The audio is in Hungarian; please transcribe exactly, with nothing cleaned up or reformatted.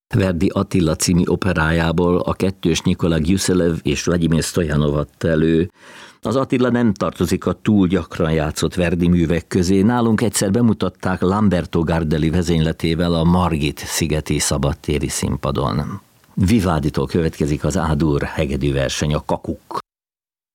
Verdi Attila című operájából a kettős Nikola Gyuselev és Vladimir Stojanov adta elő. Az Attila nem tartozik a túl gyakran játszott Verdi művek közé. Nálunk egyszer bemutatták Lamberto Gardelli vezényletével a Margit szigeti szabadtéri színpadon. Vivalditól következik az A-dur hegedű verseny, a Kakuk.